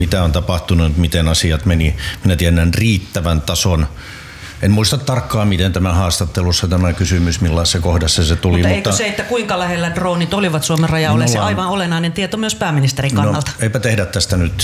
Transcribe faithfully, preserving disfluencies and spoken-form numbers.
mitä on tapahtunut, miten asiat meni. Minä tiedän riittävän tason. En muista tarkkaan, miten tämä haastattelussa tämä kysymys, millaisessa kohdassa se tuli. Mutta eikö mutta se, että kuinka lähellä droonit olivat Suomen rajaa, ole se aivan olennainen tieto myös pääministerin kannalta? No, eipä tehdä tästä nyt